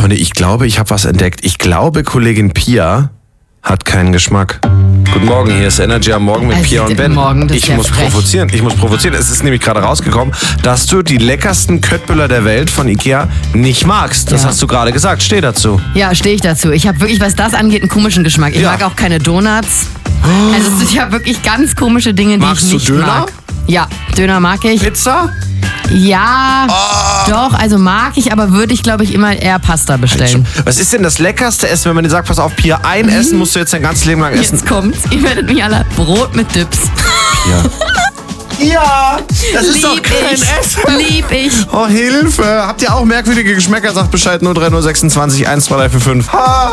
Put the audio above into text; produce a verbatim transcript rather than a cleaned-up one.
Freunde, ich glaube, ich habe was entdeckt. Ich glaube, Kollegin Pia hat keinen Geschmack. Guten Morgen, hier ist Energy am Morgen mit Also Pia und Ben. Morgen, das ist ich ja muss frech. provozieren, ich muss provozieren. Es ist nämlich gerade rausgekommen, dass du die leckersten Köttbullar der Welt von Ikea nicht magst. Das Ja. hast du gerade gesagt. Steh dazu. Ja, stehe ich dazu. Ich habe wirklich, was das angeht, einen komischen Geschmack. Ich Ja. mag auch keine Donuts. Also es sind ja wirklich ganz komische Dinge, die Magst ich du nicht Döner? mag. Ja, Döner mag ich. Pizza? Ja, doch, also mag ich, aber würde ich, glaube ich, immer eher Pasta bestellen. Was ist denn das leckerste Essen, wenn man dir sagt, pass auf, Pia, ein Essen musst du jetzt dein ganzes Leben lang essen? Jetzt kommt's. Ihr werdet mich alle Brot mit Dips. Ja. Ja, das ist doch Lieb kein ich. Essen. Lieb ich. Oh, Hilfe. Habt ihr auch merkwürdige Geschmäcker? Sagt Bescheid null drei null sechsundzwanzig eins zwei drei vier fünf. Ha.